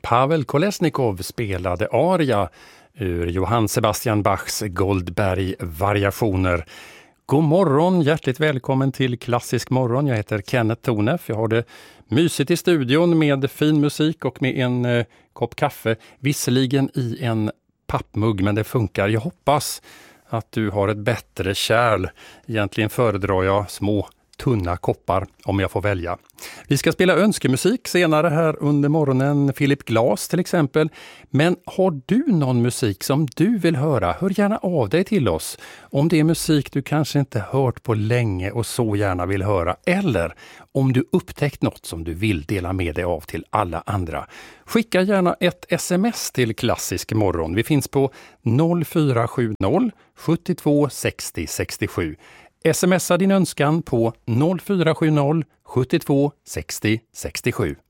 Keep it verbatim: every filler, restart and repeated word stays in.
Pavel Kolesnikov spelade aria ur Johann Sebastian Bachs Goldberg-variationer. God morgon, hjärtligt välkommen till Klassisk morgon. Jag heter Kenneth Tornef. Jag har det mysigt i studion med fin musik och med en eh, kopp kaffe. Visserligen i en pappmugg, men det funkar. Jag hoppas att du har ett bättre kärl. Egentligen föredrar jag små tunna koppar om jag får välja. Vi ska spela önskemusik senare här under morgonen, Philip Glass till exempel. Men har du någon musik som du vill höra, hör gärna av dig till oss. Om det är musik du kanske inte hört på länge och så gärna vill höra, eller om du upptäckt något som du vill dela med dig av till alla andra. Skicka gärna ett sms till Klassisk morgon. Vi finns på noll fyra sju noll sju två sex noll sex sju. Smsa din önskan på noll fyra sju noll sju två sex noll sex sju.